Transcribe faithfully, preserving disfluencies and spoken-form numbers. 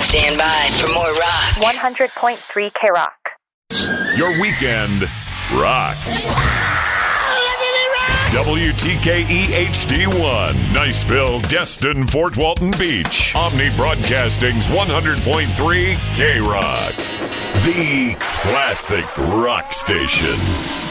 Stand by for more rock. one hundred point three K Rock. Your weekend rocks. W T K E H D one, Niceville, Destin, Fort Walton Beach. Omni Broadcasting's one hundred point three K Rock. The classic rock station.